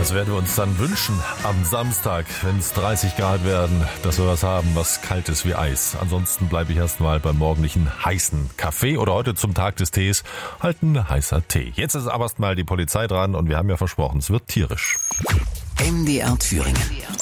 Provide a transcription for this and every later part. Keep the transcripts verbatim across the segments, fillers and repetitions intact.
Das werden wir uns dann wünschen am Samstag, wenn es dreißig Grad werden, dass wir was haben, was kalt ist wie Eis. Ansonsten bleibe ich erstmal beim morgendlichen heißen Kaffee oder heute zum Tag des Tees halt ein heißer Tee. Jetzt ist aber erstmal die Polizei dran und wir haben ja versprochen, es wird tierisch. M D R Thüringen.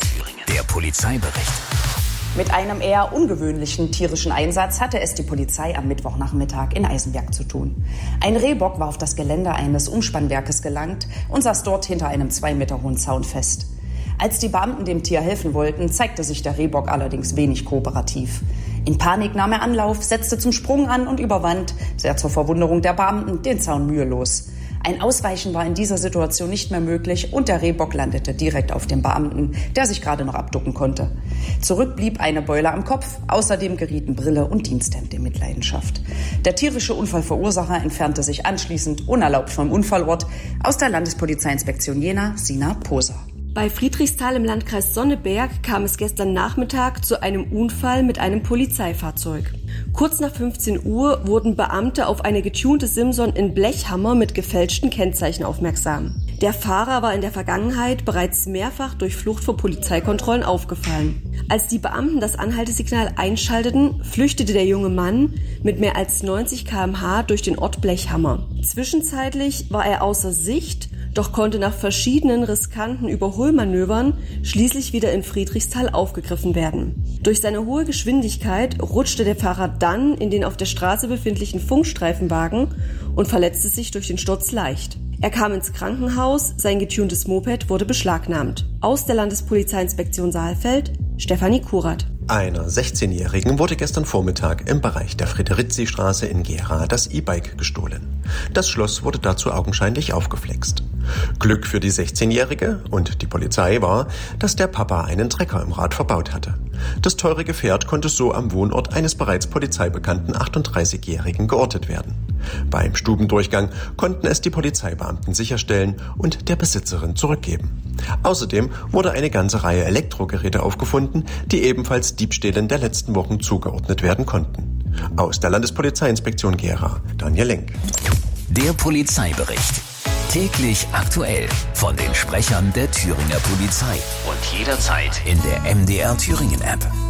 Der Polizeibericht. Mit einem eher ungewöhnlichen tierischen Einsatz hatte es die Polizei am Mittwochnachmittag in Eisenberg zu tun. Ein Rehbock war auf das Gelände eines Umspannwerkes gelangt und saß dort hinter einem zwei Meter hohen Zaun fest. Als die Beamten dem Tier helfen wollten, zeigte sich der Rehbock allerdings wenig kooperativ. In Panik nahm er Anlauf, setzte zum Sprung an und überwand, sehr zur Verwunderung der Beamten, den Zaun mühelos. Ein Ausweichen war in dieser Situation nicht mehr möglich und der Rehbock landete direkt auf dem Beamten, der sich gerade noch abducken konnte. Zurück blieb eine Beule am Kopf, außerdem gerieten Brille und Diensthemd in Mitleidenschaft. Der tierische Unfallverursacher entfernte sich anschließend unerlaubt vom Unfallort. Aus der Landespolizeiinspektion Jena, Sina Poser. Bei Friedrichsthal im Landkreis Sonneberg kam es gestern Nachmittag zu einem Unfall mit einem Polizeifahrzeug. Kurz nach fünfzehn Uhr wurden Beamte auf eine getunte Simson in Blechhammer mit gefälschten Kennzeichen aufmerksam. Der Fahrer war in der Vergangenheit bereits mehrfach durch Flucht vor Polizeikontrollen aufgefallen. Als die Beamten das Anhaltesignal einschalteten, flüchtete der junge Mann mit mehr als neunzig Kilometer pro Stunde durch den Ort Blechhammer. Zwischenzeitlich war er außer Sicht, doch konnte nach verschiedenen riskanten Überholmanövern schließlich wieder in Friedrichsthal aufgegriffen werden. Durch seine hohe Geschwindigkeit rutschte der Fahrer dann in den auf der Straße befindlichen Funkstreifenwagen und verletzte sich durch den Sturz leicht. Er kam ins Krankenhaus, sein getuntes Moped wurde beschlagnahmt. Aus der Landespolizeiinspektion Saalfeld, Stefanie Kurat. Einer sechzehnjährigen wurde gestern Vormittag im Bereich der Friederizi-Straße in Gera das E-Bike gestohlen. Das Schloss wurde dazu augenscheinlich aufgeflext. Glück für die sechzehnjährige und die Polizei war, dass der Papa einen Trecker im Rad verbaut hatte. Das teure Gefährt konnte so am Wohnort eines bereits polizeibekannten achtunddreißigjährigen geortet werden. Beim Stubendurchgang konnten es die Polizeibeamten sicherstellen und der Besitzerin zurückgeben. Außerdem wurde eine ganze Reihe Elektrogeräte aufgefunden, die ebenfalls Diebstählen der letzten Wochen zugeordnet werden konnten. Aus der Landespolizeiinspektion Gera, Daniel Lenk. Der Polizeibericht. Täglich aktuell von den Sprechern der Thüringer Polizei und jederzeit in der M D R Thüringen App.